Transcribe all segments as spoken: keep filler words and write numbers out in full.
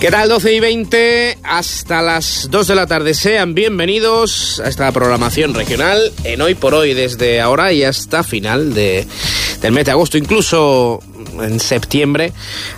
¿Qué tal? doce y veinte hasta las dos de la tarde. Sean bienvenidos a esta programación regional en Hoy por Hoy, desde ahora y hasta final de, del mes de agosto. Incluso en septiembre,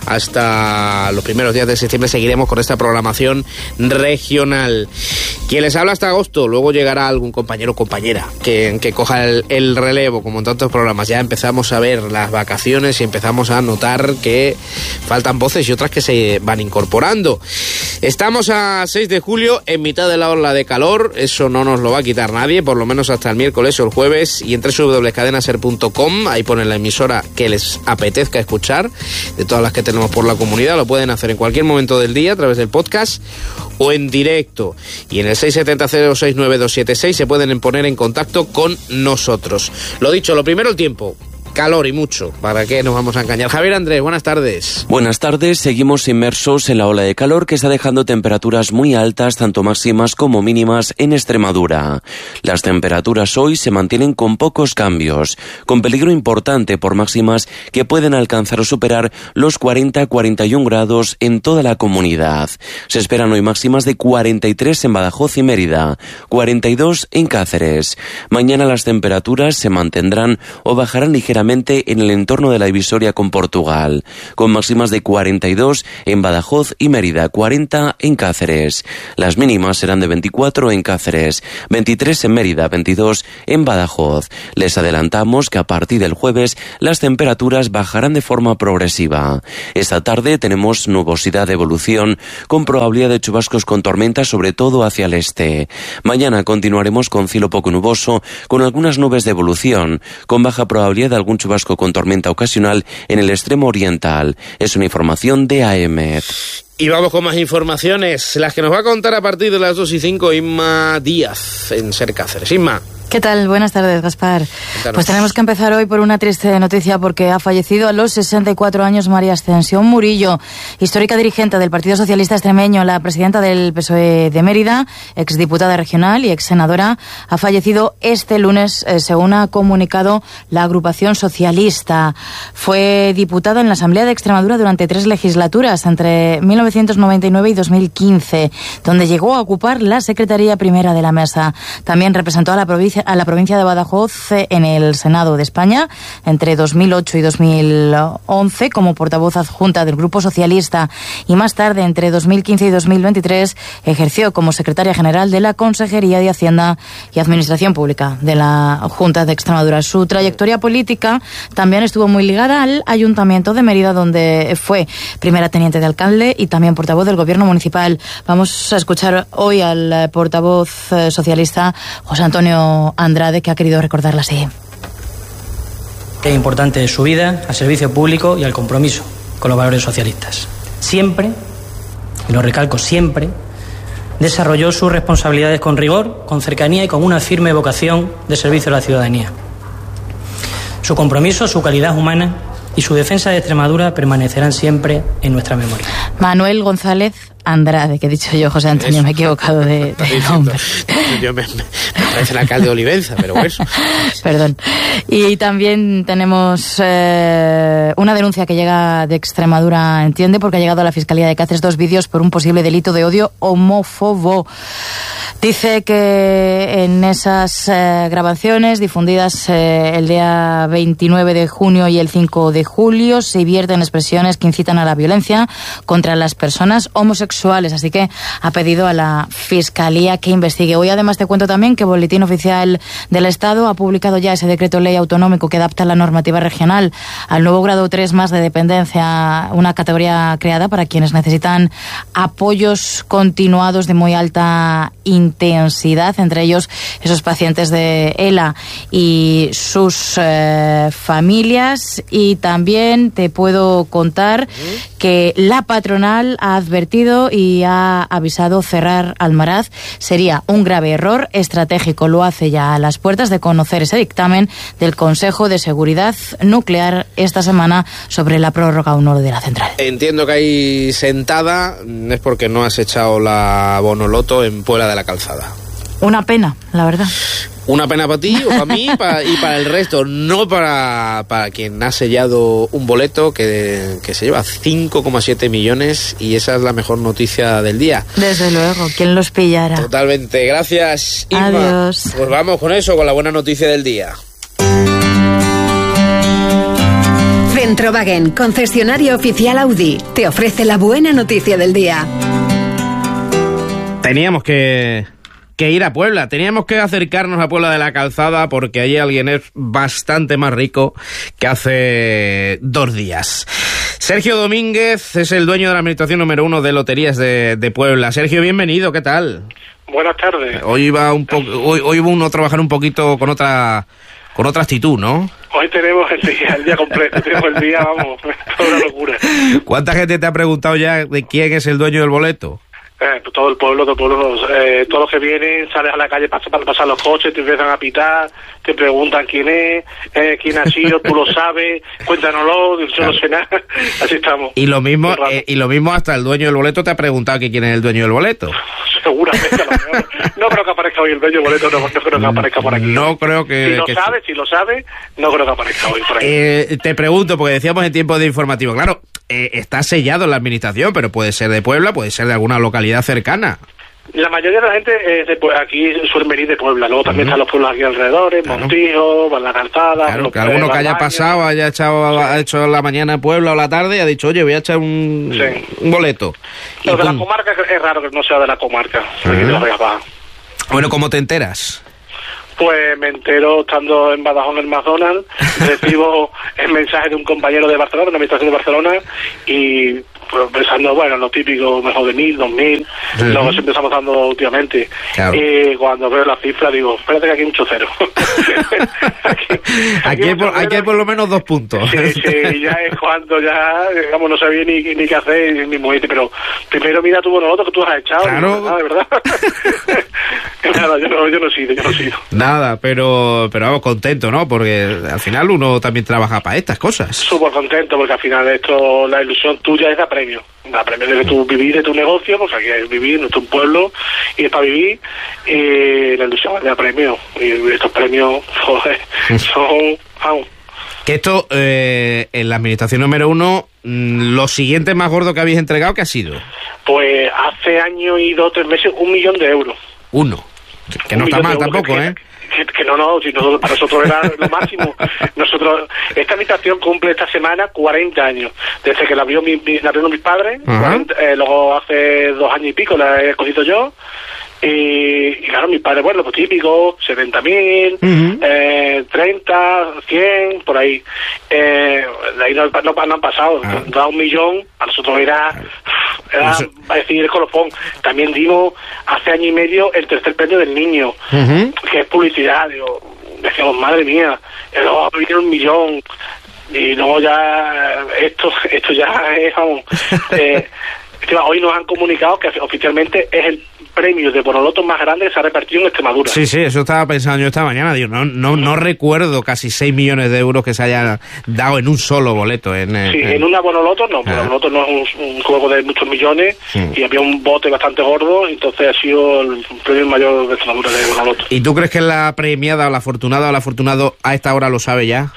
hasta los primeros días de septiembre, seguiremos con esta programación regional. Quien les habla hasta agosto, luego llegará algún compañero o compañera que, que coja el, el relevo, como en tantos programas. Ya empezamos a ver las vacaciones y empezamos a notar que faltan voces y otras que se van incorporando. Estamos a seis de julio, en mitad de la ola de calor. Eso no nos lo va a quitar nadie, por lo menos hasta el miércoles o el jueves. Y en doble u doble u doble u punto cadena ser punto com, ahí ponen la emisora que les apetezca escuchar, de todas las que tenemos por la comunidad. Lo pueden hacer en cualquier momento del día a través del podcast o en directo. Y en el seis siete cero cero seis nueve dos siete seis se pueden poner en contacto con nosotros. Lo dicho, lo primero, el tiempo. Calor y mucho, ¿para qué nos vamos a engañar? Javier Andrés, buenas tardes. Buenas tardes, seguimos inmersos en la ola de calor que está dejando temperaturas muy altas, tanto máximas como mínimas, en Extremadura. Las temperaturas hoy se mantienen con pocos cambios, con peligro importante por máximas que pueden alcanzar o superar los cuarenta a cuarenta y un grados en toda la comunidad. Se esperan hoy máximas de cuarenta y tres en Badajoz y Mérida, cuarenta y dos en Cáceres. Mañana las temperaturas se mantendrán o bajarán ligeramente en el entorno de la divisoria con Portugal, con máximas de cuarenta y dos en Badajoz y Mérida, cuarenta en Cáceres. Las mínimas serán de veinticuatro en Cáceres, veintitrés en Mérida, veintidós en Badajoz. Les adelantamos que a partir del jueves las temperaturas bajarán de forma progresiva. Esta tarde tenemos nubosidad de evolución, con probabilidad de chubascos con tormentas, sobre todo hacia el este. Mañana continuaremos con cielo poco nuboso, con algunas nubes de evolución, con baja probabilidad de algún chubasco con tormenta ocasional en el extremo oriental. Es una información de A E M E T. Y vamos con más informaciones, las que nos va a contar a partir de las dos y cinco Inma Díaz, en Ser Cáceres. Inma. ¿Qué tal? Buenas tardes, Gaspar. Cuéntanos. Pues tenemos que empezar hoy por una triste noticia, porque ha fallecido a los sesenta y cuatro años María Ascensión Murillo, histórica dirigente del Partido Socialista Extremeño, la presidenta del P S O E de Mérida, exdiputada regional y exsenadora. Ha fallecido este lunes, eh, según ha comunicado la agrupación socialista. Fue diputada en la Asamblea de Extremadura durante tres legislaturas, entre mil novecientos noventa y nueve y dos mil quince, donde llegó a ocupar la secretaría primera de la mesa. También representó a la provincia a la provincia de Badajoz en el Senado de España entre dos mil ocho y dos mil once como portavoz adjunta del Grupo Socialista, y más tarde, entre dos mil quince y dos mil veintitrés, ejerció como secretaria general de la Consejería de Hacienda y Administración Pública de la Junta de Extremadura. Su trayectoria política también estuvo muy ligada al Ayuntamiento de Mérida, donde fue primera teniente de alcalde y también portavoz del Gobierno municipal. Vamos a escuchar hoy al portavoz socialista José Antonio Andrade, que ha querido recordarla así. Es importante su vida al servicio público y al compromiso con los valores socialistas. Siempre, y lo recalco, siempre desarrolló sus responsabilidades con rigor, con cercanía y con una firme vocación de servicio a la ciudadanía. Su compromiso, su calidad humana y su defensa de Extremadura permanecerán siempre en nuestra memoria. Manuel González Andrade, que he dicho yo, José Antonio, Eso. me he equivocado de, de nombre. Yo me, me parece el alcalde de Olivenza, pero bueno. Perdón. Y también tenemos eh, una denuncia que llega de Extremadura, entiende, porque ha llegado a la Fiscalía de Cáceres dos vídeos por un posible delito de odio homófobo. Dice que en esas eh, grabaciones difundidas eh, el día veintinueve de junio y el cinco de julio se vierten expresiones que incitan a la violencia contra las personas homosexuales, así que ha pedido a la Fiscalía que investigue. Hoy además te cuento también que Boletín Oficial del Estado ha publicado ya ese decreto ley autonómico que adapta la normativa regional al nuevo grado tres más de dependencia, una categoría creada para quienes necesitan apoyos continuados de muy alta intensidad, entre ellos esos pacientes de E L A y sus eh, familias. Y también te puedo contar que la patronal ha advertido y ha avisado cerrar Almaraz sería un grave error estratégico. Lo hace ya a las puertas de conocer ese dictamen del Consejo de Seguridad Nuclear esta semana sobre la prórroga o no de la central. Entiendo que hay sentada, es porque no has echado la Bonoloto en Puebla de la Calzada. Una pena, la verdad. Una pena para ti o para mí para, y para el resto, no para, para quien ha sellado un boleto que, que se lleva cinco coma siete millones y esa es la mejor noticia del día. Desde luego, ¿quién los pillara? Totalmente, gracias Inma. Adiós. Pues vamos con eso, con la buena noticia del día. Centrowagen, concesionario oficial Audi, te ofrece la buena noticia del día. Teníamos que... que ir a Puebla, teníamos que acercarnos a Puebla de la Calzada porque allí alguien es bastante más rico que hace dos días. Sergio Domínguez es el dueño de la administración número uno de Loterías de, de Puebla. Sergio, bienvenido, ¿qué tal? Buenas tardes. Hoy va un poco, hoy, hoy va uno a trabajar un poquito con otra, con otra actitud, ¿no? Hoy tenemos el día, el día completo, tenemos el día, vamos, toda una locura. ¿Cuánta gente te ha preguntado ya de quién es el dueño del boleto? Eh, todo el pueblo, todo el pueblo, eh, todos los que vienen, sales a la calle para, para pasar los coches, te empiezan a pitar, te preguntan quién es, eh, quién ha sido, tú lo sabes, cuéntanoslo, yo no sé nada, así estamos. Y lo mismo, eh, y lo mismo hasta el dueño del boleto te ha preguntado que quién es el dueño del boleto. Seguramente, a lo mejor. No creo que aparezca hoy el dueño del boleto, no, no creo que aparezca por aquí. No creo que... Si lo que sabe, si lo sabe, no creo que aparezca hoy por aquí. Eh, te pregunto, porque decíamos en tiempo de informativo, claro, eh, está sellado en la administración, pero puede ser de Puebla, puede ser de alguna localidad cercana. La mayoría de la gente es de, aquí suelen venir de Puebla, luego también uh-huh. están los pueblos aquí alrededor, claro. Montijo, Van la Calzada... Claro, que alguno que haya pasado, haya echado, sí. ha hecho la mañana en Puebla o la tarde y ha dicho, oye, voy a echar un, sí. un boleto. Lo de la comarca es raro que no sea de la comarca, uh-huh. de la Vega Baja. Bueno, ¿cómo te enteras? Pues me entero estando en Badajoz en el McDonald's, recibo el mensaje de un compañero de Barcelona, de la administración de Barcelona, y pues, pensando, bueno, lo típico, mejor de mil, dos mil, uh-huh. lo que siempre estamos dando últimamente. Claro. Y cuando veo la cifra digo, espérate que aquí hay mucho cero. aquí, aquí, aquí, hay por, aquí hay por lo menos dos puntos. Sí, sí, ya es cuando ya, digamos, no sabía ni, ni qué hacer, ni muy, pero primero mira tu bonoboto que tú has echado. Claro. Nada, de verdad. Nada, yo no, yo no he sido, yo no he sido. Nada, pero, pero vamos, contento, ¿no? Porque al final uno también trabaja para estas cosas. Súper contento, porque al final esto, la ilusión tuya es da premio. Da premio de que tú vivir de tu negocio, porque aquí es vivir, no es un pueblo, y es para vivir, y la ilusión es da premio. Y estos premios, joder, son, vamos. Que esto, eh, en la administración número uno, lo siguiente más gordo que habéis entregado, ¿qué ha sido? Pues hace año y dos, tres meses, un millón de euros. Uno. Que no está mal tampoco, que, ¿eh? Que, que no, no, si nosotros, para nosotros era lo máximo. Nosotros, esta administración cumple esta semana cuarenta años. Desde que la abrió mi, mi, la abrieron mis padres, uh-huh. cuarenta, eh, luego hace dos años y pico la he cogido yo. Y, y claro, mis padres, bueno, pues típico, setenta mil, uh-huh. eh, treinta, cien, por ahí. Eh, de ahí no, no, no han pasado. Uh-huh. Da un millón, a nosotros era, era Eso... a decir, el colofón. También dimos hace año y medio el tercer premio del niño, uh-huh. que es publicidad. Digo, decíamos, madre mía, luego viene un millón. Y luego ya, esto, esto ya es, vamos, eh, hoy nos han comunicado que oficialmente es el premio de Bonoloto más grande que se ha repartido en Extremadura. Sí, sí, eso estaba pensando yo esta mañana. Digo, no, no, no recuerdo casi seis millones de euros que se haya dado en un solo boleto. En, sí, en, en una Bonoloto no. Ah. Bonoloto no es un, un juego de muchos millones sí. y había un bote bastante gordo, entonces ha sido el premio mayor de Extremadura de Bonoloto. ¿Y tú crees que la premiada o la afortunada o el afortunado a esta hora lo sabe ya?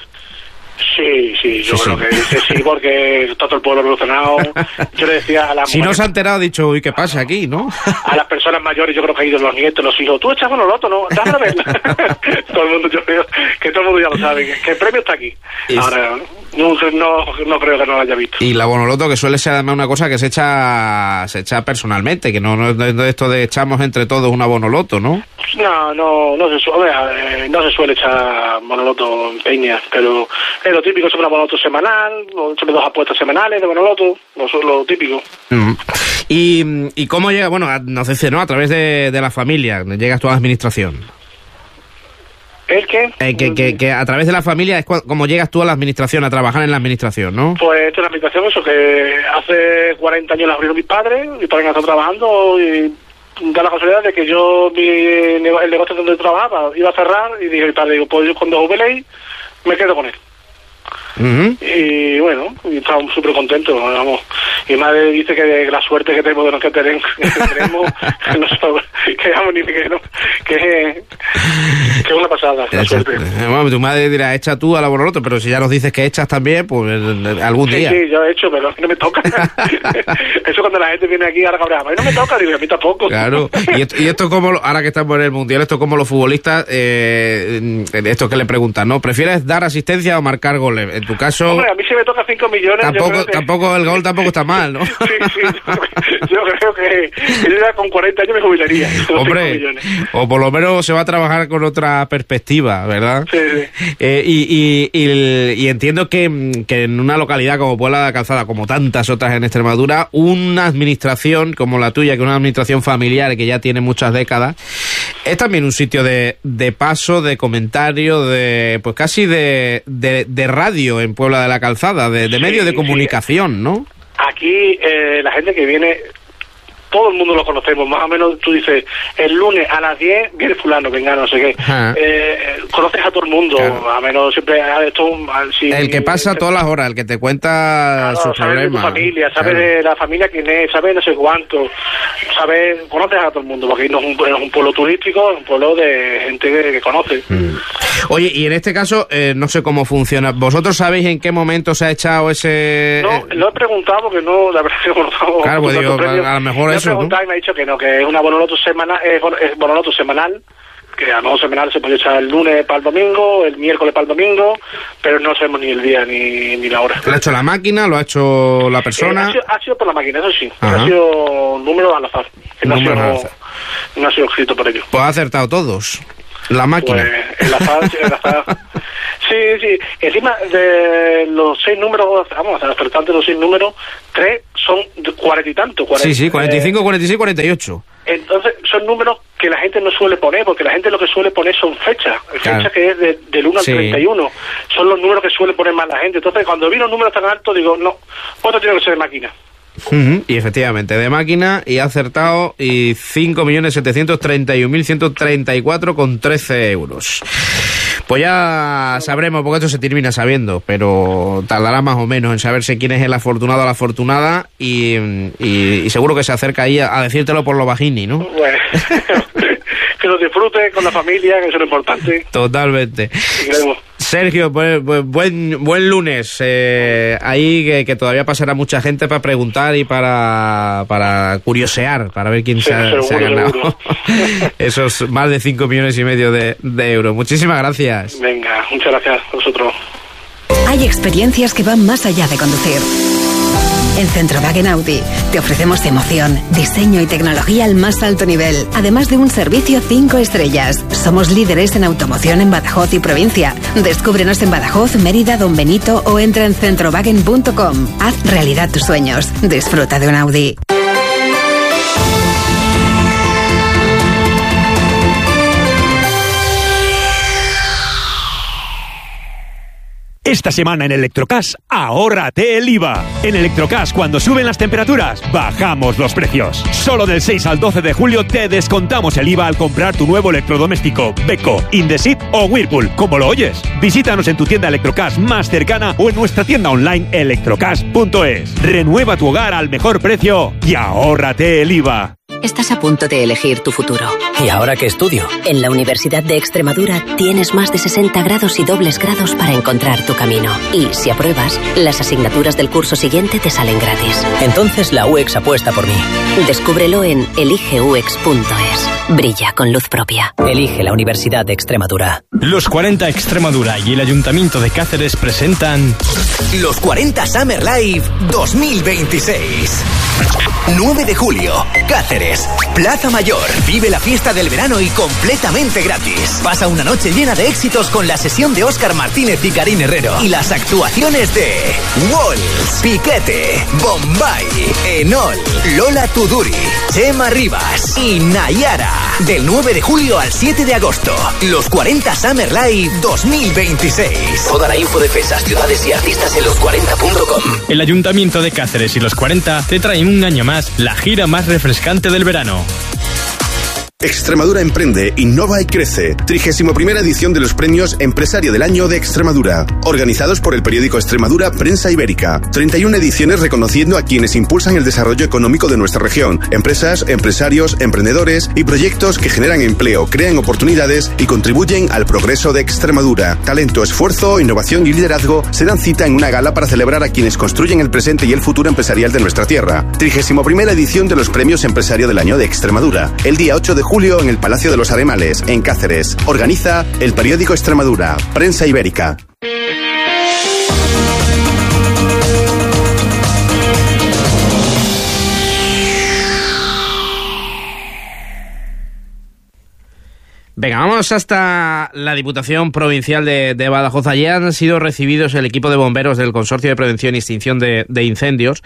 Sí, sí, yo sí, creo sí. que dice sí, porque todo el pueblo evolucionado. Yo le decía a la si no se ha enterado, ha dicho, uy, ¿qué pasa aquí, no? A las personas mayores, yo creo que ha ido los nietos, los hijos. Tú echas Bonoloto, ¿no? Déjame ver. Todo el mundo, yo creo que todo el mundo ya lo sabe, que, que el premio está aquí. Es... Ahora, no, no, no creo que no lo haya visto. Y la Bonoloto, que suele ser además una cosa que se echa se echa personalmente, que no, no es de esto de echamos entre todos una Bonoloto, ¿no? No, no, no se suele, eh, no se suele echar Bonoloto en peñas, pero es lo típico, es una Bonoloto semanal, son dos apuestas semanales de Bonoloto, lo, lo típico. Mm. ¿Y, ¿Y cómo llega? Bueno, no sé, ¿no? A través de, de la familia, llegas tú a la administración. ¿El qué? Eh, que, que, que a través de la familia es como llegas tú a la administración, a trabajar en la administración, ¿no? Pues esto es la administración, eso, que hace cuarenta años la abrieron mis padres, mis padres han estado trabajando y da la casualidad de que yo, mi, el negocio donde trabajaba, iba a cerrar y dije, mi padre, digo, pues yo cuando jubiléis me quedo con él. Uh-huh. Y bueno, y estamos súper contentos, vamos. Mi madre dice que la suerte que tenemos de los que tenemos, que tenemos, que, no somos, que vamos ni que no, que, que es una pasada, la Echa, suerte. Bueno, tu madre dirá, echa tú a la boroloto, pero si ya nos dices que echas también, pues algún sí, día. Sí, yo he hecho, pero no me toca. Eso cuando la gente viene aquí a la cabrea, a mí no me toca, digo, a mí tampoco. Claro, y esto, y esto como, ahora que estamos en el Mundial, esto como los futbolistas, eh, esto que le preguntan, ¿no? ¿Prefieres dar asistencia o marcar goles? En tu caso... Hombre, a mí si me toca cinco millones... Tampoco, que... tampoco el gol tampoco está mal, ¿no? Sí, sí, yo, yo creo que yo ya con cuarenta años me jubilaría. Hombre, o por lo menos se va a trabajar con otra perspectiva, ¿verdad? Sí, sí. Eh, y, y, y, y entiendo que, que en una localidad como Puebla de la Calzada, como tantas otras en Extremadura, una administración como la tuya, que es una administración familiar que ya tiene muchas décadas, es también un sitio de, de paso, de comentario, de pues casi de, de, de radio en Puebla de la Calzada, de, de sí, medio de comunicación, sí. ¿no? Aquí eh, la gente que viene, todo el mundo lo conocemos, más o menos tú dices, el lunes a las diez viene fulano, venga, no sé qué. Eh, conoces a todo el mundo, claro. A menos siempre esto, si, el que pasa todas las horas, el que te cuenta claro, sus problemas. Sabes de tu familia, sabes claro. de la familia quién es, sabes no sé cuánto, sabes, conoces a todo el mundo, porque no es un, es un pueblo turístico, es un pueblo de gente que, que conoce. Mm. Oye, y en este caso, eh, no sé cómo funciona. ¿Vosotros sabéis en qué momento se ha echado ese...? No, lo he preguntado porque no, la verdad que no lo Claro, pues digo, a, a lo mejor eso, he preguntado, ¿no? Y me ha dicho que no, que es una bonoloto semanal, es, es bonoloto semanal, que a lo mejor semanal se puede echar el lunes para el domingo, el miércoles para el domingo, pero no sabemos ni el día ni, ni la hora. ¿Lo ha hecho la máquina? ¿Lo ha hecho la persona? Eh, ha, sido, ha sido por la máquina, eso sí. Ajá. Ha sido un número al azar. No ha, sido, al azar. no ha sido escrito por ellos. Pues ha acertado todos. La máquina. Pues el azar, sí, el azar. Sí, sí. Encima de los seis números, vamos, a acertar de los seis números, tres son de cuarenta y tanto. cuarenta, sí, sí, cuarenta y cinco, eh, cuarenta y seis, cuarenta y ocho. Entonces, son números que la gente no suele poner, porque la gente lo que suele poner son fechas. Fechas claro. que es de, del uno al sí. treinta y uno. Son los números que suele poner más la gente. Entonces, cuando vi los números tan altos, digo, no, otro tiene que ser de máquina. Uh-huh. Y efectivamente, de máquina, y ha acertado y cinco millones setecientos treinta y un mil ciento treinta y cuatro con trece euros. Pues ya sabremos, porque esto se termina sabiendo, pero tardará más o menos en saberse quién es el afortunado o la afortunada, y, y, y seguro que se acerca ahí a, a decírtelo por lo bajini, ¿no? Bueno, que lo disfrute con la familia, que eso es lo importante. Totalmente. Sergio, pues, pues, buen buen lunes. Eh, ahí que, que todavía pasará mucha gente para preguntar y para, para curiosear, para ver quién sí, se, ha, seguro, se ha ganado esos más de cinco millones y medio de, de euros. Muchísimas gracias. Venga, muchas gracias a vosotros. Hay experiencias que van más allá de conducir. En Centrowagen Audi te ofrecemos emoción, diseño y tecnología al más alto nivel, además de un servicio cinco estrellas. Somos líderes en automoción en Badajoz y provincia. Descúbrenos en Badajoz, Mérida, Don Benito o entra en centrowagen punto com. Haz realidad tus sueños. Disfruta de un Audi. Esta semana en Electrocas, ahórrate el I V A. En Electrocas, cuando suben las temperaturas, bajamos los precios. Solo del seis al doce de julio te descontamos el I V A al comprar tu nuevo electrodoméstico, Beko, Indesit o Whirlpool, como lo oyes. Visítanos en tu tienda Electrocas más cercana o en nuestra tienda online electrocas punto es. Renueva tu hogar al mejor precio y ahórrate el I V A. Estás a punto de elegir tu futuro. ¿Y ahora qué estudio? En la Universidad de Extremadura tienes más de sesenta grados y dobles grados para encontrar tu camino. Y si apruebas, las asignaturas del curso siguiente te salen gratis. Entonces la U E X apuesta por mí. Descúbrelo en elige u ex punto es. Brilla con luz propia. Elige la Universidad de Extremadura. Los cuarenta Extremadura y el Ayuntamiento de Cáceres presentan Los cuarenta Summer Live dos mil veintiséis. nueve de julio, Cáceres, Plaza Mayor. Vive la fiesta del verano y completamente gratis. Pasa una noche llena de éxitos con la sesión de Óscar Martínez y Karin Herrero. Y las actuaciones de Walls, Piquete, Bombay, Enol, Lola Tuduri, Chema Rivas y Nayara. Del nueve de julio al siete de agosto. Los cuarenta Summer Live dos mil veintiséis. Toda la info de fechas, ciudades y artistas en los cuarenta punto com. El Ayuntamiento de Cáceres y los cuarenta te traen un año más la gira más refrescante del verano. Extremadura emprende, innova y crece. trigésima primera edición de los premios Empresario del Año de Extremadura, organizados por el periódico Extremadura Prensa Ibérica. treinta y una ediciones reconociendo a quienes impulsan el desarrollo económico de nuestra región, empresas, empresarios, emprendedores y proyectos que generan empleo, crean oportunidades y contribuyen al progreso de Extremadura. Talento, esfuerzo, innovación y liderazgo se dan cita en una gala para celebrar a quienes construyen el presente y el futuro empresarial de nuestra tierra. trigésima primera edición de los premios Empresario del Año de Extremadura, el día ocho de julio en el Palacio de los Aremales, en Cáceres. Organiza el periódico Extremadura, Prensa Ibérica. Venga, vamos hasta la Diputación Provincial de, de Badajoz. Allí han sido recibidos el equipo de bomberos del Consorcio de Prevención y Extinción de, de Incendios,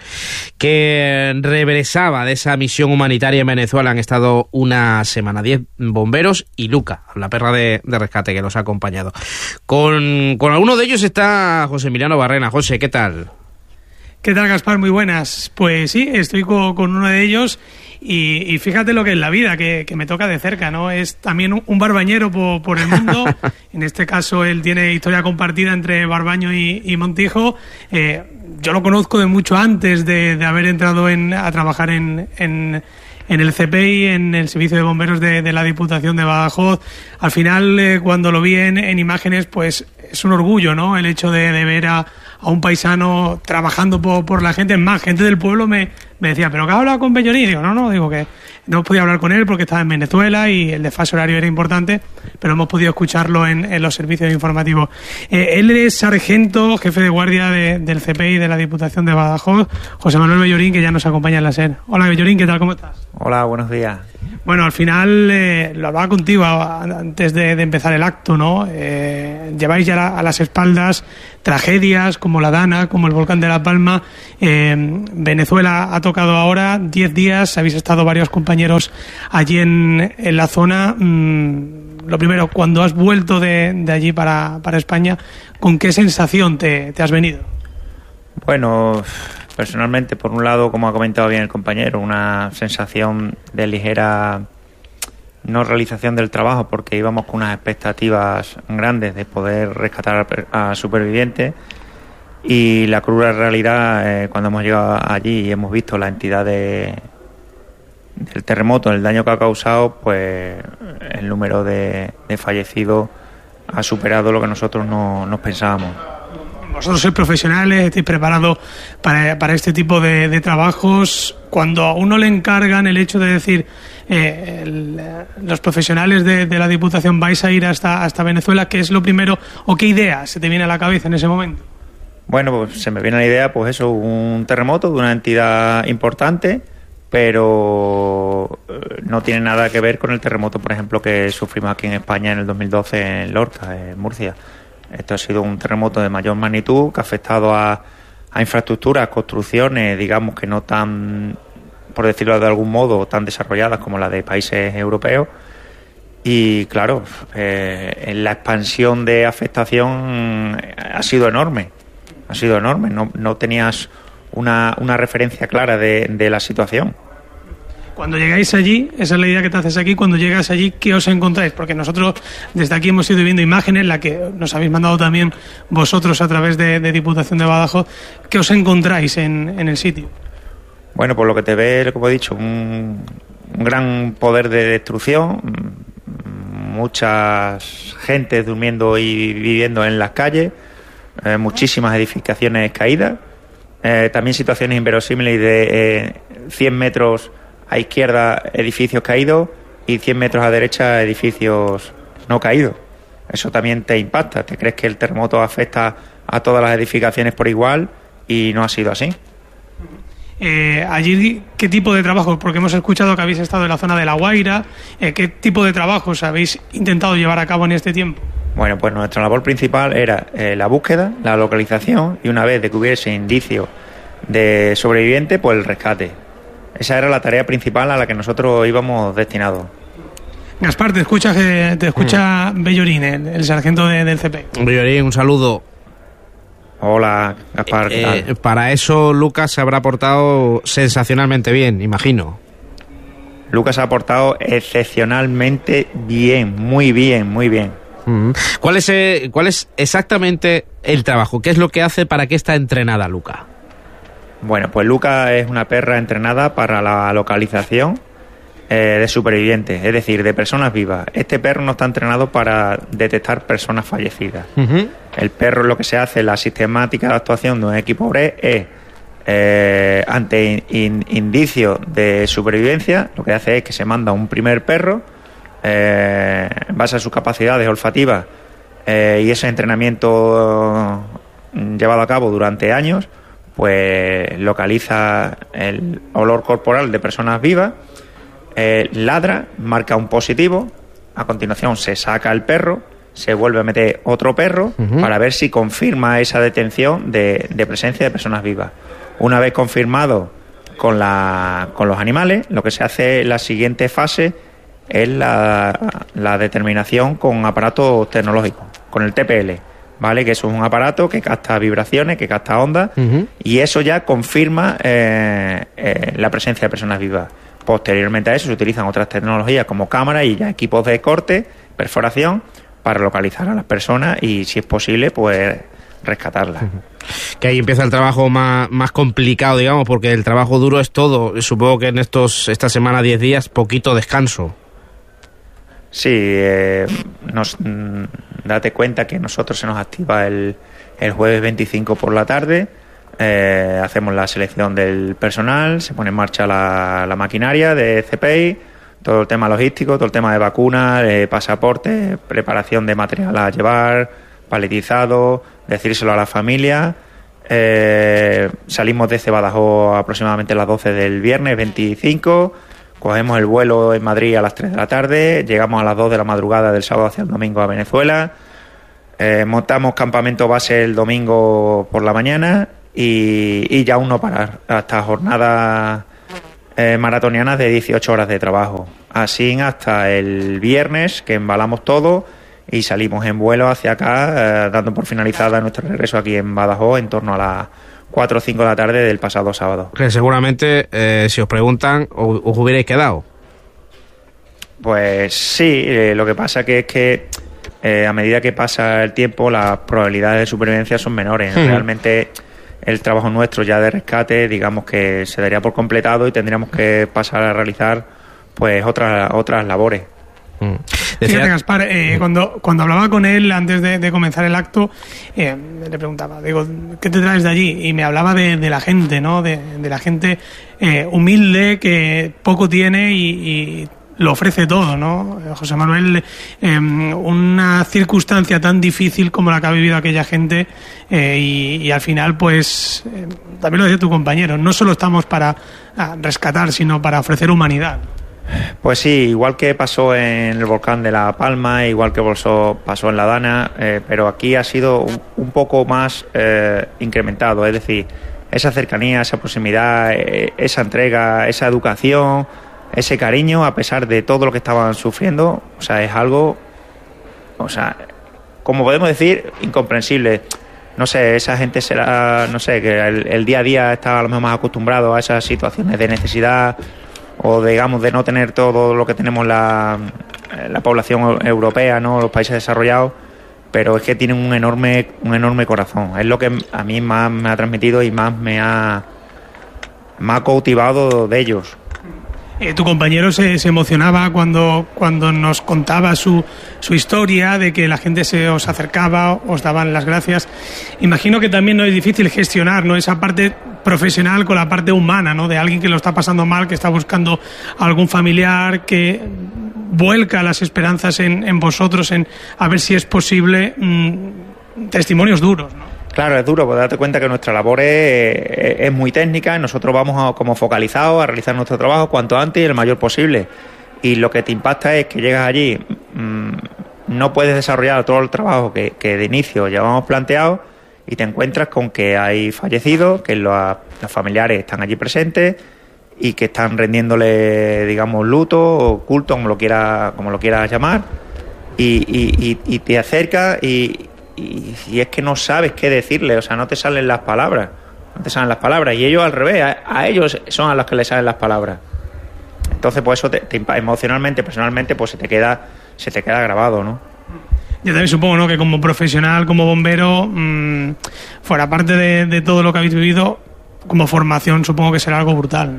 que regresaba de esa misión humanitaria en Venezuela. Han estado una semana, diez bomberos y Luca, la perra de, de rescate que los ha acompañado. Con, con alguno de ellos está José Emiliano Barrena. José, ¿qué tal? ¿Qué tal, Gaspar? Muy buenas. Pues sí, estoy con, con uno de ellos y, y fíjate lo que es la vida, que, que me toca de cerca, ¿no? Es también un, un barbañero por, por el mundo. En este caso, él tiene historia compartida entre Barbaño y, y Montijo. Eh, yo lo conozco de mucho antes de, de haber entrado en, a trabajar en... en en el C P I, en el Servicio de Bomberos de, de la Diputación de Badajoz. Al final, eh, cuando lo vi en, en imágenes, pues es un orgullo, ¿no? El hecho de, de ver a, a un paisano trabajando por, por la gente. Es más, gente del pueblo me, me decía, ¿pero qué has hablado con Bellorín? Digo, no, no, digo que no podía hablar con él porque estaba en Venezuela y el desfase horario era importante, pero hemos podido escucharlo en, en los servicios informativos. Eh, él es sargento, jefe de guardia de, del C P I de la Diputación de Badajoz, José Manuel Bellorín, que ya nos acompaña en la SER. Hola, Bellorín, ¿qué tal? ¿Cómo estás? Hola, buenos días. Bueno, al final, eh, lo hablaba contigo antes de, de empezar el acto, ¿no? Eh, lleváis ya a las espaldas tragedias como la Dana, como el volcán de La Palma. Eh, Venezuela ha tocado ahora diez días, habéis estado varios compañeros allí en, en la zona. Mm, lo primero, cuando has vuelto de, de allí para, para España, ¿con qué sensación te, te has venido? Bueno, personalmente, por un lado, como ha comentado bien el compañero, una sensación de ligera no realización del trabajo, porque íbamos con unas expectativas grandes de poder rescatar a supervivientes, y la cruda realidad, eh, cuando hemos llegado allí y hemos visto la entidad de, del terremoto, el daño que ha causado, pues el número de, de fallecidos ha superado lo que nosotros no, nos pensábamos. Vosotros sois profesionales, estáis preparados para, para este tipo de, de trabajos. Cuando a uno le encargan el hecho de decir, eh, el, los profesionales de, de la Diputación vais a ir hasta, hasta Venezuela, ¿qué es lo primero o qué idea se te viene a la cabeza en ese momento? Bueno, pues se me viene la idea, pues eso, un terremoto de una entidad importante, pero no tiene nada que ver con el terremoto, por ejemplo, que sufrimos aquí en España en el dos mil doce en Lorca, en Murcia. Esto ha sido un terremoto de mayor magnitud que ha afectado a, a infraestructuras, construcciones, digamos que no tan, por decirlo de algún modo, tan desarrolladas como las de países europeos. Y claro, eh, la expansión de afectación ha sido enorme, ha sido enorme. No, no tenías una, una referencia clara de, de la situación. Cuando llegáis allí, esa es la idea que te haces aquí, cuando llegas allí, ¿qué os encontráis? Porque nosotros desde aquí hemos ido viendo imágenes, la que nos habéis mandado también vosotros a través de, de Diputación de Badajoz. ¿Qué os encontráis en, en el sitio? Bueno, por lo que te ve, como he dicho, un, un gran poder de destrucción, muchas gentes durmiendo y viviendo en las calles, eh, muchísimas edificaciones caídas, eh, también situaciones inverosímiles de eh, cien metros a izquierda edificios caídos y cien metros a derecha edificios no caídos. Eso también te impacta. Te crees que el terremoto afecta a todas las edificaciones por igual y no ha sido así. Eh, allí, ¿qué tipo de trabajo? Porque hemos escuchado que habéis estado en la zona de La Guaira. Eh, ¿Qué tipo de trabajos habéis intentado llevar a cabo en este tiempo? Bueno, pues nuestra labor principal era eh, la búsqueda, la localización y una vez de que hubiese indicios de sobreviviente, pues el rescate. Esa era la tarea principal a la que nosotros íbamos destinados. Gaspar, te escucha, te escucha mm. Bellorín, el, el sargento de, del C P. Bellorín, un saludo. Hola, Gaspar. Eh, eh, para eso Lucas se habrá portado sensacionalmente bien, imagino. Lucas ha aportado excepcionalmente bien, muy bien, muy bien. ¿Cuál es, eh, ¿Cuál es exactamente el trabajo? ¿Qué es lo que hace? ¿Para qué está entrenada Luca? Bueno, pues Luca es una perra entrenada para la localización eh, de supervivientes, es decir, de personas vivas. Este perro no está entrenado para detectar personas fallecidas. Uh-huh. El perro, lo que se hace, la sistemática de actuación de un equipo B R E es, eh, ante in, indicios de supervivencia, lo que hace es que se manda un primer perro, eh, en base a sus capacidades olfativas eh, y ese entrenamiento llevado a cabo durante años, pues localiza el olor corporal de personas vivas, eh, ladra, marca un positivo, a continuación se saca el perro, se vuelve a meter otro perro uh-huh. para ver si confirma esa detención de, de presencia de personas vivas. Una vez confirmado con, la, con los animales, lo que se hace en la siguiente fase es la, la determinación con aparatos tecnológicos, con el T P L, ¿vale? Que eso es un aparato que capta vibraciones, que capta ondas, uh-huh. y eso ya confirma eh, eh, la presencia de personas vivas. Posteriormente a eso se utilizan otras tecnologías como cámaras y ya equipos de corte, perforación, para localizar a las personas y, si es posible, pues rescatarlas. Uh-huh. Que ahí empieza el trabajo más, más complicado, digamos, porque el trabajo duro es todo. Supongo que en estos esta semana, diez días, poquito descanso. Sí, eh, nos, mm, date cuenta que nosotros se nos activa el, el jueves veinticinco por la tarde, eh, hacemos la selección del personal, se pone en marcha la, la maquinaria de C P I, todo el tema logístico, todo el tema de vacunas, de pasaporte, preparación de material a llevar, paletizado, decírselo a la familia. Eh, salimos desde Badajoz aproximadamente a las doce del viernes veinticinco, cogemos el vuelo en Madrid a las tres de la tarde, llegamos a las dos de la madrugada del sábado hacia el domingo a Venezuela, eh, montamos campamento base el domingo por la mañana y, y ya aún no parar, hasta jornadas eh, maratonianas de dieciocho horas de trabajo. Así hasta el viernes, que embalamos todo y salimos en vuelo hacia acá, eh, dando por finalizada nuestro regreso aquí en Badajoz en torno a las cuatro o cinco de la tarde del pasado sábado. Que seguramente, eh, si os preguntan, os, os hubierais quedado. Pues sí, eh, lo que pasa que es que eh, a medida que pasa el tiempo las probabilidades de supervivencia son menores. Hmm. Realmente el trabajo nuestro ya de rescate, digamos que se daría por completado y tendríamos que pasar a realizar pues otras otras labores. Mm. Fíjate, Gaspar, eh, cuando, cuando hablaba con él antes de, de comenzar el acto, eh, le preguntaba, digo, ¿qué te traes de allí? Y me hablaba de, de la gente, ¿no? De, de la gente eh, humilde que poco tiene y, y lo ofrece todo, ¿no? José Manuel, eh, una circunstancia tan difícil como la que ha vivido aquella gente eh, y, y al final, pues, eh, también lo decía tu compañero, no solo estamos para rescatar, sino para ofrecer humanidad. Pues sí, igual que pasó en el volcán de La Palma, igual que pasó, pasó en La Dana, eh, pero aquí ha sido un, un poco más eh, incrementado, es decir, esa cercanía, esa proximidad, eh, esa entrega, esa educación, ese cariño, a pesar de todo lo que estaban sufriendo, o sea, es algo, o sea, como podemos decir, incomprensible. No sé, esa gente será, no sé, que el, el día a día está a lo mejor más acostumbrado a esas situaciones de necesidad, o digamos de no tener todo lo que tenemos la, la población europea, ¿no? Los países desarrollados, pero es que tienen un enorme un enorme corazón. Es lo que a mí más me ha transmitido y más me ha, me ha cautivado de ellos. Eh, tu compañero se, se emocionaba cuando, cuando nos contaba su, su historia, de que la gente se os acercaba, os daban las gracias. Imagino que también no es difícil gestionar, ¿no?, esa parte profesional con la parte humana, ¿no?, de alguien que lo está pasando mal, que está buscando a algún familiar, que vuelca las esperanzas en, en vosotros, en a ver si es posible mmm, testimonios duros, ¿no? Claro, es duro, porque date cuenta que nuestra labor es, es muy técnica, nosotros vamos a, como focalizados a realizar nuestro trabajo cuanto antes y el mayor posible. Y lo que te impacta es que llegas allí, mmm, no puedes desarrollar todo el trabajo que, que de inicio llevamos planteado y te encuentras con que hay fallecidos, que los, los familiares están allí presentes y que están rendiéndole, digamos, luto o culto, como lo quiera, como lo quieras llamar, y, y, y, y te acercas y... Y, y es que no sabes qué decirle, o sea, no te salen las palabras, no te salen las palabras, y ellos al revés, a, a ellos son a los que les salen las palabras. Entonces, pues eso te, te, emocionalmente, personalmente, pues se te queda, se te queda grabado, ¿no? Yo también supongo, ¿no?, que como profesional, como bombero, mmm, fuera parte de, de todo lo que habéis vivido, como formación supongo que será algo brutal.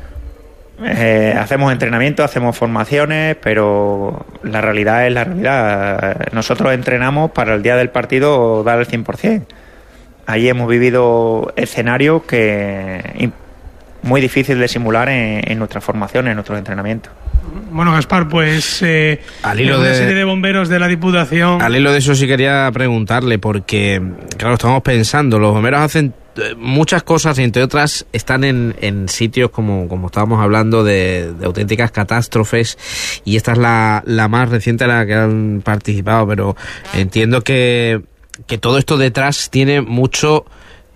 Eh, hacemos entrenamiento, hacemos formaciones, pero la realidad es la realidad. Nosotros entrenamos para el día del partido dar el cien por ciento. Allí hemos vivido escenarios que muy difícil de simular en, en nuestras formaciones, en nuestros entrenamientos. Bueno, Gaspar, pues eh, al hilo una de, serie de bomberos de la Diputación. Al hilo de eso sí quería preguntarle, porque claro, estamos pensando, los bomberos hacen muchas cosas y entre otras están en, en sitios como, como estábamos hablando de, de auténticas catástrofes, y esta es la, la más reciente en la que han participado, pero entiendo que, que todo esto detrás tiene mucho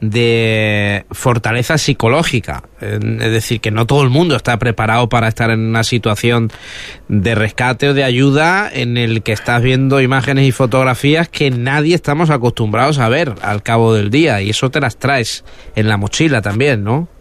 de fortaleza psicológica, es decir, que no todo el mundo está preparado para estar en una situación de rescate o de ayuda en el que estás viendo imágenes y fotografías que nadie estamos acostumbrados a ver al cabo del día, y eso te las traes en la mochila también, ¿no?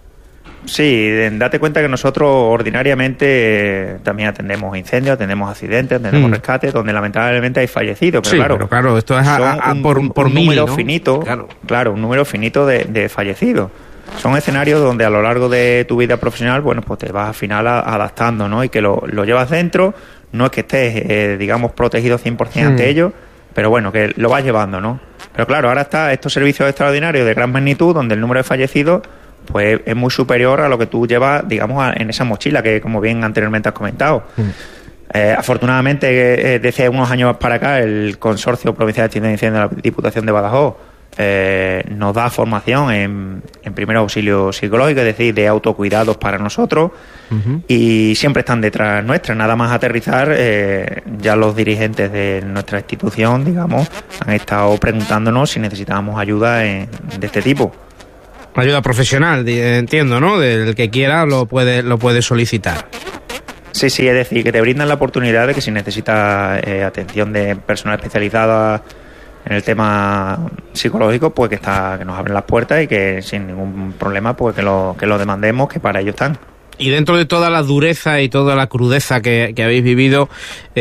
Sí, date cuenta que nosotros ordinariamente eh, también atendemos incendios, atendemos accidentes, atendemos mm. rescates, donde lamentablemente hay fallecidos, pero sí, claro, pero claro, esto es a, a, un, por, por un mil, número ¿no? finito, claro. claro, un número finito de, de fallecidos. Son escenarios donde a lo largo de tu vida profesional, bueno, pues te vas al final a, adaptando, ¿no? Y que lo, lo llevas dentro, no es que estés, eh, digamos, protegido cien por ciento mm. ante ello, pero bueno, que lo vas llevando, ¿no? Pero claro, ahora está estos servicios extraordinarios de gran magnitud, donde el número de fallecidos pues es muy superior a lo que tú llevas, digamos, a, en esa mochila que, como bien anteriormente has comentado. Mm. Eh, afortunadamente, eh, desde unos años para acá, el Consorcio Provincial de Extinción de Incendios de la Diputación de Badajoz eh, nos da formación en, en primer auxilio psicológico, es decir, de autocuidados para nosotros, uh-huh. y siempre están detrás nuestra. Nada más aterrizar, eh, ya los dirigentes de nuestra institución, digamos, han estado preguntándonos si necesitábamos ayuda en, de este tipo. Ayuda profesional, entiendo, ¿no? Del que quiera lo puede lo puede solicitar. Sí, sí, es decir, que te brindan la oportunidad de que si necesitas eh, atención de personal especializada en el tema psicológico, pues que está que nos abren las puertas y que sin ningún problema pues que lo, que lo demandemos, que para ello están. Y dentro de toda la dureza y toda la crudeza que, que habéis vivido,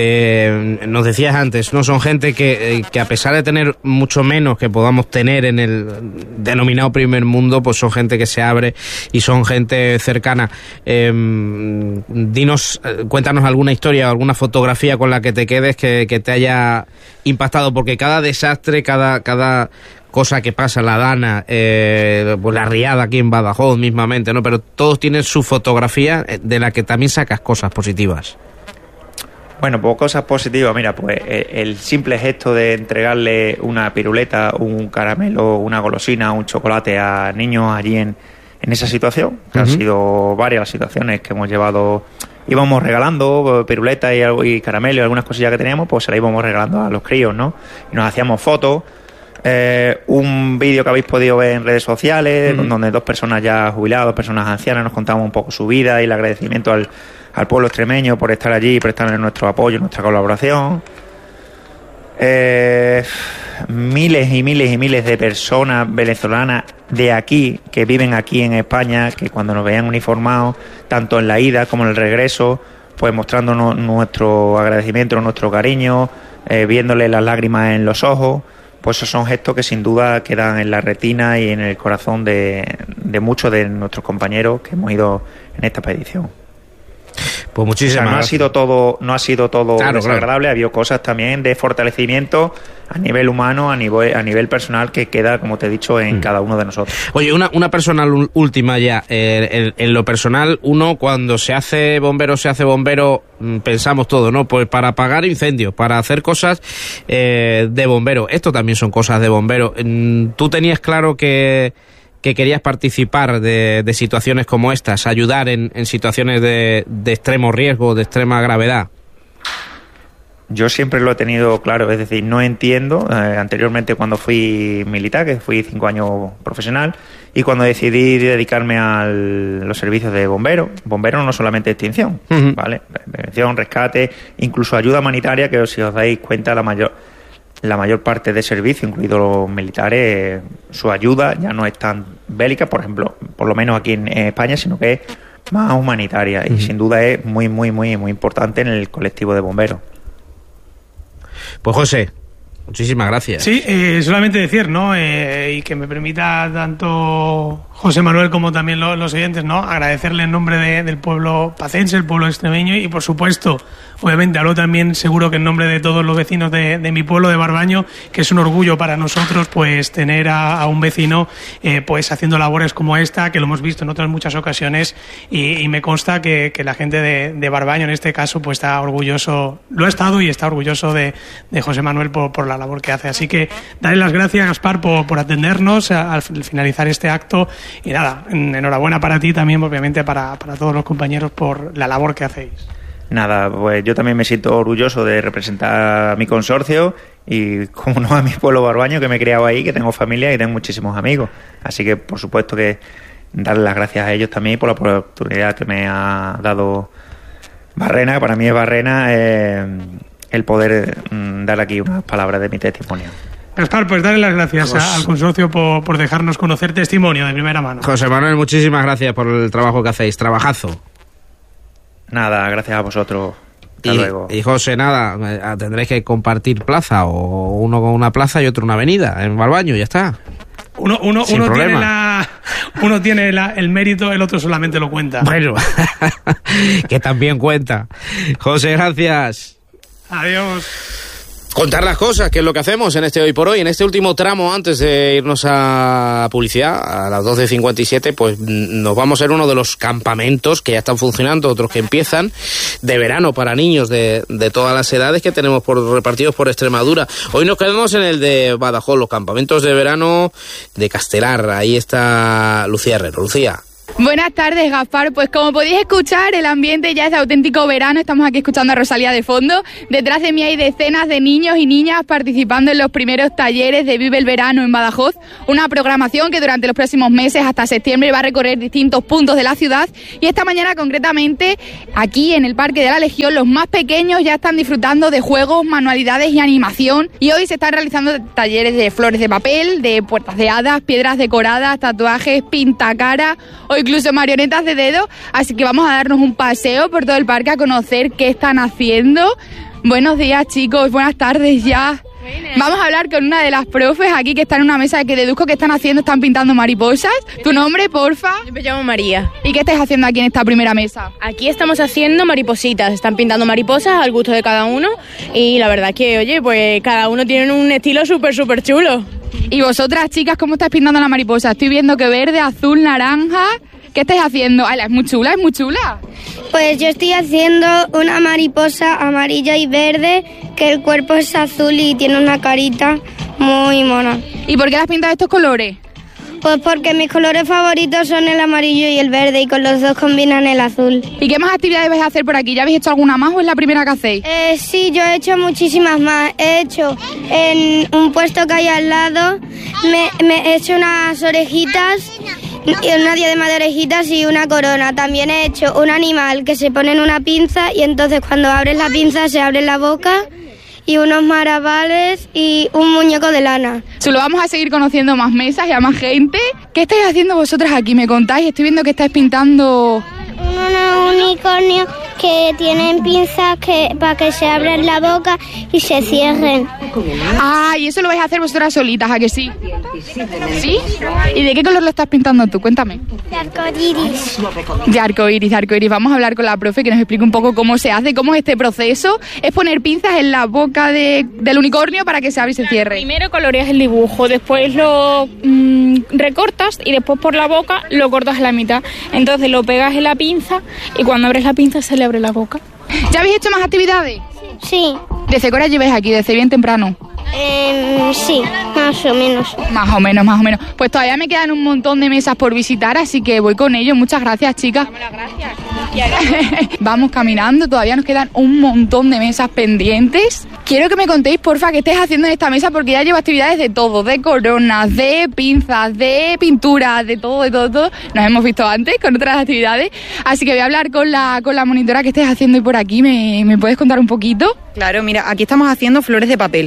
eh, nos decías antes, ¿no? Son gente que, que a pesar de tener mucho menos que podamos tener en el denominado primer mundo, pues son gente que se abre y son gente cercana. Eh, dinos, cuéntanos alguna historia o alguna fotografía con la que te quedes que, que te haya impactado, porque cada desastre, cada... cada cosa que pasa, la Dana, eh, pues la riada aquí en Badajoz mismamente, ¿no? Pero todos tienen su fotografía de la que también sacas cosas positivas. Bueno, pues cosas positivas, mira, pues el simple gesto de entregarle una piruleta, un caramelo, una golosina, un chocolate a niños allí en, en esa situación, que uh-huh. han sido varias las situaciones que hemos llevado, íbamos regalando piruletas y, y caramelo y algunas cosillas que teníamos, pues se las íbamos regalando a los críos, ¿no? Y nos hacíamos fotos. Eh, un vídeo que habéis podido ver en redes sociales, mm. donde dos personas ya jubiladas, dos personas ancianas, nos contaban un poco su vida y el agradecimiento al, al pueblo extremeño por estar allí y prestarle nuestro apoyo, nuestra colaboración. Eh, miles y miles y miles de personas venezolanas de aquí, que viven aquí en España, que cuando nos veían uniformados, tanto en la ida como en el regreso, pues mostrándonos nuestro agradecimiento, nuestro cariño, eh, viéndole las lágrimas en los ojos. Pues esos son gestos que sin duda quedan en la retina y en el corazón de, de muchos de nuestros compañeros que hemos ido en esta expedición. Pues muchísimas o sea, no gracias. ha sido todo, no ha sido todo claro, desagradable, claro. Ha habido cosas también de fortalecimiento a nivel humano, a nivel, a nivel personal, que queda, como te he dicho, en mm. cada uno de nosotros. Oye, una, una personal última ya. Eh, en, en lo personal, uno cuando se hace bombero, se hace bombero, pensamos todo, ¿no? Pues para apagar incendios, para hacer cosas eh, de bombero. Esto también son cosas de bombero. ¿Tú tenías claro que... que querías participar de, de situaciones como estas, ayudar en, en situaciones de, de extremo riesgo, de extrema gravedad? Yo siempre lo he tenido claro, es decir, no entiendo, eh, anteriormente cuando fui militar, que fui cinco años profesional, y cuando decidí dedicarme a los servicios de bombero, bombero no solamente extinción, uh-huh. ¿vale? Prevención, rescate, incluso ayuda humanitaria, que si os dais cuenta la mayor... la mayor parte de servicios, incluidos los militares, su ayuda ya no es tan bélica, por ejemplo, por lo menos aquí en, en España, sino que es más humanitaria y uh-huh. sin duda es muy, muy, muy, muy importante en el colectivo de bomberos. Pues José, muchísimas gracias. Sí, eh, solamente decir, ¿no? Eh, y que me permita tanto José Manuel como también lo, los oyentes, ¿no? Agradecerle en nombre de, del pueblo pacense, el pueblo extremeño y por supuesto, obviamente hablo también seguro que en nombre de todos los vecinos de, de mi pueblo de Barbaño, que es un orgullo para nosotros pues tener a, a un vecino eh, pues haciendo labores como esta, que lo hemos visto en otras muchas ocasiones y, y me consta que, que la gente de, de Barbaño en este caso pues está orgulloso, lo ha estado y está orgulloso de, de José Manuel por, por la labor que hace. Así que darle las gracias, Gaspar, por, por atendernos al finalizar este acto. Y nada, enhorabuena para ti también, obviamente para, para todos los compañeros por la labor que hacéis. Nada, pues yo también me siento orgulloso de representar a mi consorcio y, como no, a mi pueblo barbaño, que me he criado ahí, que tengo familia y tengo muchísimos amigos. Así que, por supuesto, que darle las gracias a ellos también por la oportunidad que me ha dado Barrena, que para mí es Barrena, eh, el poder mm, dar aquí unas palabras de mi testimonio. Gaspar, pues darle las gracias a, al consorcio por, por dejarnos conocer testimonio de primera mano. José Manuel, muchísimas gracias por el trabajo que hacéis, trabajazo. Nada, gracias a vosotros. Hasta y, luego. Y José, nada, tendréis que compartir plaza, o uno con una plaza y otro una avenida, en Barbaño, ya está. Uno, uno, uno tiene, la, uno tiene la, el mérito, el otro solamente lo cuenta. Bueno, que también cuenta. José, gracias. Adiós. Contar las cosas, que es lo que hacemos en este Hoy por Hoy, en este último tramo antes de irnos a publicidad, a las doce cincuenta y siete, pues nos vamos a ir a uno de los campamentos que ya están funcionando, otros que empiezan, de verano para niños de, de todas las edades que tenemos por repartidos por Extremadura. Hoy nos quedamos en el de Badajoz, los campamentos de verano de Castelar. Ahí está Lucía Herrero. Lucía. Buenas tardes, Gaspar. Pues como podéis escuchar, el ambiente ya es de auténtico verano. Estamos aquí escuchando a Rosalía de fondo. Detrás de mí hay decenas de niños y niñas participando en los primeros talleres de Vive el Verano en Badajoz. Una programación que durante los próximos meses, hasta septiembre, va a recorrer distintos puntos de la ciudad. Y esta mañana, concretamente, aquí en el Parque de la Legión, los más pequeños ya están disfrutando de juegos, manualidades y animación. Y hoy se están realizando talleres de flores de papel, de puertas de hadas, piedras decoradas, tatuajes, pintacara o incluso marionetas de dedo, así que vamos a darnos un paseo por todo el parque a conocer qué están haciendo. Buenos días, chicos, buenas tardes ya. Vamos a hablar con una de las profes aquí que está en una mesa que deduzco que están haciendo, están pintando mariposas. ¿Tu nombre, porfa? Yo me llamo María. ¿Y qué estáis haciendo aquí en esta primera mesa? Aquí estamos haciendo maripositas, están pintando mariposas al gusto de cada uno y la verdad que, oye, pues cada uno tiene un estilo súper, súper chulo. ¿Y vosotras, chicas, cómo estáis pintando la mariposa? Estoy viendo que verde, azul, naranja. ¿Qué estáis haciendo? Ay, es muy chula, es muy chula. Pues yo estoy haciendo una mariposa amarilla y verde, que el cuerpo es azul y tiene una carita muy mona. ¿Y por qué las pintas de estos colores? Pues porque mis colores favoritos son el amarillo y el verde y con los dos combinan el azul. ¿Y qué más actividades vais a hacer por aquí? ¿Ya habéis hecho alguna más o es la primera que hacéis? Eh, sí, yo he hecho muchísimas más. He hecho en un puesto que hay al lado, me, me he hecho unas orejitas, una diadema de orejitas y una corona. También he hecho un animal que se pone en una pinza y entonces cuando abres la pinza se abre la boca, y unos maravales y un muñeco de lana. Solo vamos a seguir conociendo más mesas y a más gente. ¿Qué estáis haciendo vosotras aquí? ¿Me contáis? Estoy viendo que estáis pintando... Unos unicornios que tienen pinzas que para que se abran la boca y se cierren. Ah, y eso lo vais a hacer vosotras solitas, ¿a que sí? ¿Sí? ¿Y de qué color lo estás pintando tú? Cuéntame. De arcoiris. De arcoiris, de arcoiris. Vamos a hablar con la profe que nos explique un poco cómo se hace, cómo es este proceso. Es poner pinzas en la boca de, del unicornio para que se abra y se cierre. Primero coloreas el dibujo, después lo mmm, recortas y después por la boca lo cortas a la mitad. Entonces lo pegas en la pinza y cuando abres la pinza se le abre la boca. ¿Ya habéis hecho más actividades? Sí. ¿Desde qué hora lleváis aquí? ¿Desde bien temprano? Eh, sí, más o menos. Más o menos, más o menos. Pues todavía me quedan un montón de mesas por visitar, así que voy con ellos. Muchas gracias, chicas. Gracias. Vamos caminando, todavía nos quedan un montón de mesas pendientes. Quiero que me contéis, porfa, qué estáis haciendo en esta mesa, porque ya llevo actividades de todo, de coronas, de pinzas, de pinturas, de todo, de todo, de todo. Nos hemos visto antes con otras actividades, así que voy a hablar con la, con la monitora que estáis haciendo hoy por aquí. ¿Me, me puedes contar un poquito? Claro, mira, aquí estamos haciendo flores de papel.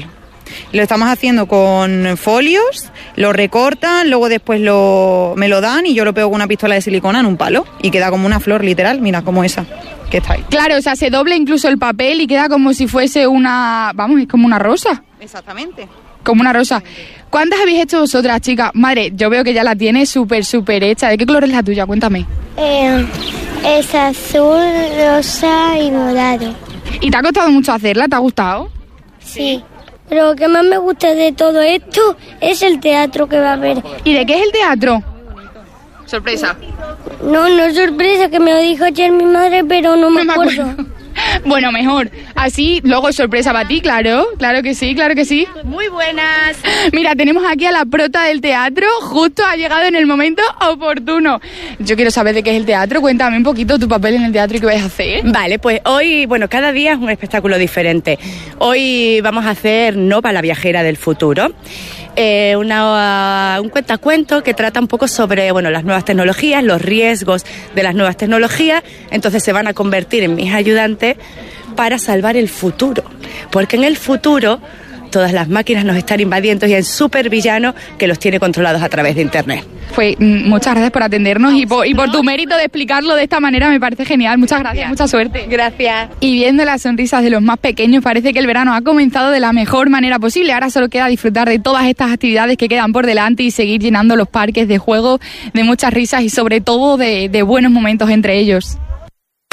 Lo estamos haciendo con folios, lo recortan, luego después lo, me lo dan y yo lo pego con una pistola de silicona en un palo y queda como una flor literal, mira, como esa que está ahí. Claro, o sea, se dobla incluso el papel y queda como si fuese una, vamos, es como una rosa. Exactamente. Como una rosa. ¿Cuántas habéis hecho vosotras, chicas? Madre, yo veo que ya la tienes súper, súper hecha. ¿De qué color es la tuya? Cuéntame. Eh, es azul, rosa y morado. ¿Y te ha costado mucho hacerla? ¿Te ha gustado? Sí. Pero lo que más me gusta de todo esto es el teatro que va a haber. ¿Y de qué es el teatro? Sorpresa. No, no es sorpresa, que me lo dijo ayer mi madre, pero no me, no acuerdo. Me acuerdo. Bueno, mejor. Así, luego sorpresa para ti, claro. Claro que sí, claro que sí. Muy buenas. Mira, tenemos aquí a la prota del teatro. Justo ha llegado en el momento oportuno. Yo quiero saber de qué es el teatro. Cuéntame un poquito tu papel en el teatro y qué vais a hacer. Vale, pues hoy, bueno, cada día es un espectáculo diferente. Hoy vamos a hacer Nova, la viajera del futuro. Eh, una, un cuentacuento que trata un poco sobre, bueno, las nuevas tecnologías, los riesgos de las nuevas tecnologías. Entonces se van a convertir en mis ayudantes para salvar el futuro, porque en el futuro todas las máquinas nos están invadiendo y hay supervillanos que los tiene controlados a través de internet. Pues muchas gracias por atendernos y por, y por tu mérito de explicarlo de esta manera, me parece genial. Muchas gracias, mucha suerte. Gracias. Y viendo las sonrisas de los más pequeños, parece que el verano ha comenzado de la mejor manera posible. Ahora solo queda disfrutar de todas estas actividades que quedan por delante y seguir llenando los parques de juego de muchas risas y sobre todo de, de buenos momentos entre ellos.